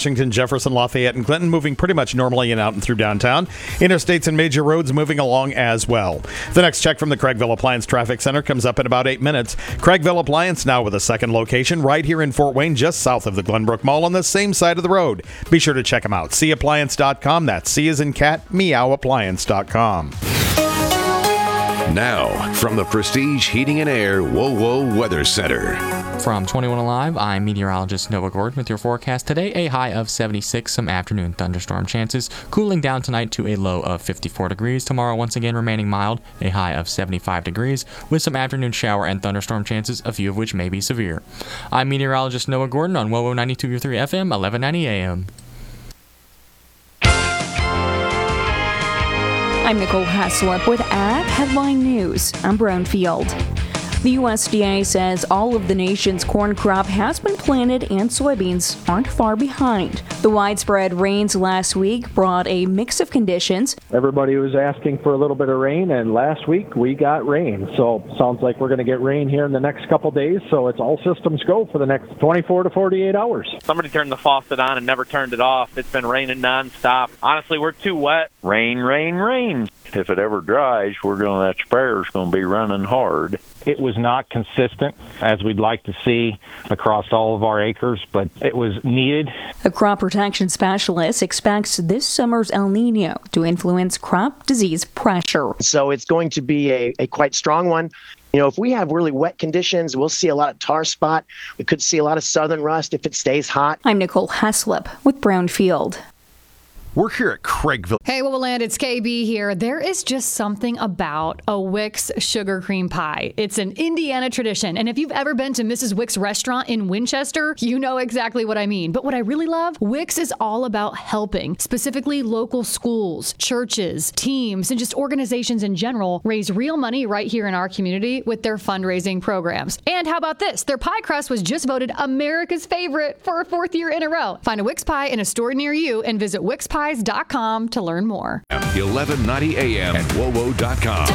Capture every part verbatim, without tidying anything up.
Washington, Jefferson, Lafayette, and Clinton moving pretty much normally in out and through downtown. Interstates and major roads moving along as well. The next check from the Craigville Appliance Traffic Center comes up in about eight minutes. Craigville Appliance now with a second location right here in Fort Wayne, just south of the Glenbrook Mall on the same side of the road. Be sure to check them out. see appliance dot com. That's C as in cat, meow appliance dot com. Now, from the Prestige Heating and Air WoWo Weather Center. From twenty-one Alive, I'm meteorologist Noah Gordon with your forecast today. A high of seventy-six, some afternoon thunderstorm chances. Cooling down tonight to a low of fifty-four degrees. Tomorrow, once again, remaining mild, a high of seventy-five degrees, with some afternoon shower and thunderstorm chances, a few of which may be severe. I'm meteorologist Noah Gordon on WoWo ninety-two point three F M, eleven ninety A M. I'm Nicole Haslip with Ag Headline News. I'm Brownfield. The U S D A says all of the nation's corn crop has been planted and soybeans aren't far behind. The widespread rains last week brought a mix of conditions. Everybody was asking for a little bit of rain, and last week we got rain. So sounds like we're going to get rain here in the next couple days, so it's all systems go for the next twenty-four to forty-eight hours. Somebody turned the faucet on and never turned it off. It's been raining nonstop. Honestly, we're too wet. Rain, rain, rain. If it ever dries, we're going that sprayer's going to be running hard. It was not consistent as we'd like to see across all of our acres, but it was needed. A crop protection specialist expects this summer's El Nino to influence crop disease pressure. So it's going to be a, a quite strong one. You know, if we have really wet conditions, we'll see a lot of tar spot. We could see a lot of southern rust if it stays hot. I'm Nicole Haslip with Brownfield. We're here at Craigville. Hey, Woodland, it's K B here. There is just something about a Wix sugar cream pie. It's an Indiana tradition. And if you've ever been to Missus Wix restaurant in Winchester, you know exactly what I mean. But what I really love, Wix is all about helping, specifically local schools, churches, teams, and just organizations in general raise real money right here in our community with their fundraising programs. And how about this? Their pie crust was just voted America's favorite for a fourth year in a row. Find a Wix pie in a store near you and visit Wix Pie dot com to learn more. eleven ninety A M and wowo dot com.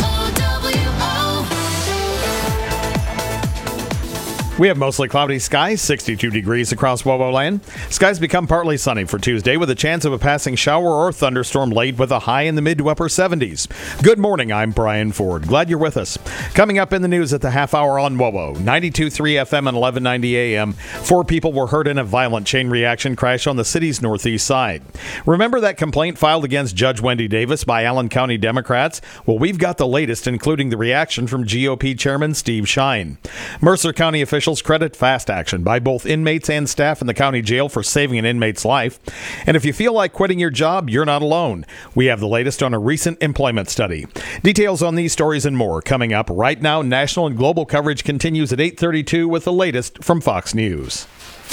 We have mostly cloudy skies, sixty-two degrees across WoWo land. Skies become partly sunny for Tuesday with a chance of a passing shower or thunderstorm late with a high in the mid to upper seventies. Good morning, I'm Brian Ford. Glad you're with us. Coming up in the news at the half hour on WoWo, ninety-two point three F M and eleven ninety A M. Four people were hurt in a violent chain reaction crash on the city's northeast side. Remember that complaint filed against Judge Wendy Davis by Allen County Democrats? Well, we've got the latest, including the reaction from G O P Chairman Steve Shine. Mercer County officials credit fast action by both inmates and staff in the county jail for saving an inmate's life. And if you feel like quitting your job, you're not alone. We have the latest on a recent employment study. Details on these stories and more coming up right now. National and global coverage continues at eight thirty-two with the latest from Fox News.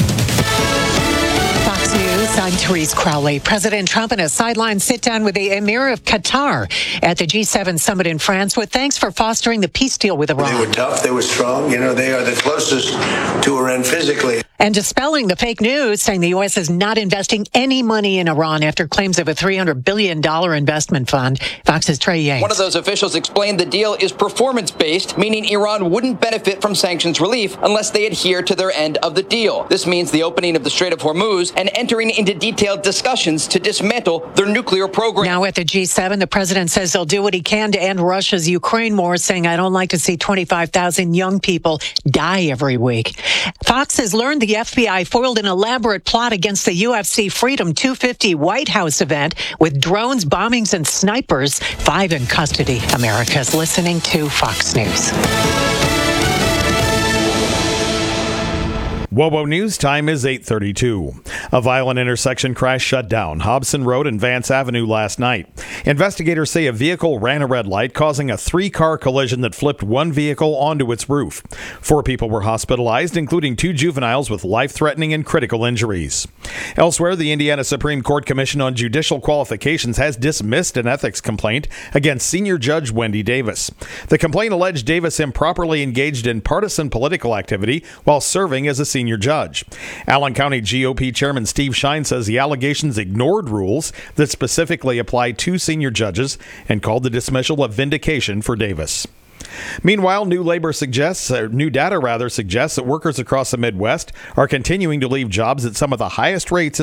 Fox News, I'm Therese Crowley. President Trump in a sideline sit-down with the Emir of Qatar at the G seven summit in France with thanks for fostering the peace deal with Iran. They were tough, they were strong. You know, they are the closest to Iran physically. And dispelling the fake news, saying the U S is not investing any money in Iran after claims of a three hundred billion dollars investment fund. Fox's Trey Yates. One of those officials explained the deal is performance-based, meaning Iran wouldn't benefit from sanctions relief unless they adhere to their end of the deal. This means the opening of the Strait of Hormuz and entering into detailed discussions to dismantle their nuclear program. Now at the G seven, the president says he'll do what he can to end Russia's Ukraine war, saying, I don't like to see twenty-five thousand young people die every week. Fox has learned the F B I foiled an elaborate plot against the U F C Freedom two fifty White House event with drones, bombings, and snipers. Five in custody. America's listening to Fox News. WoWo News time is eight thirty-two. A violent intersection crash shut down Hobson Road and Vance Avenue last night. Investigators say a vehicle ran a red light, causing a three-car collision that flipped one vehicle onto its roof. Four people were hospitalized, including two juveniles with life-threatening and critical injuries. Elsewhere, the Indiana Supreme Court Commission on Judicial Qualifications has dismissed an ethics complaint against senior judge Wendy Davis. The complaint alleged Davis improperly engaged in partisan political activity while serving as a senior judge. Allen County G O P Chairman Steve Shine says the allegations ignored rules that specifically apply to senior judges and called the dismissal a vindication for Davis. Meanwhile, new labor suggests, or new data rather suggests that workers across the Midwest are continuing to leave jobs at some of the highest rates